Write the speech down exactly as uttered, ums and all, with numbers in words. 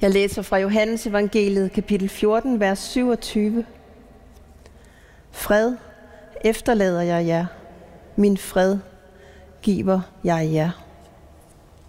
Jeg læser fra Johannes evangeliet, kapitel fjorten, vers syvogtyve. Fred efterlader jeg jer, min fred giver jeg jer.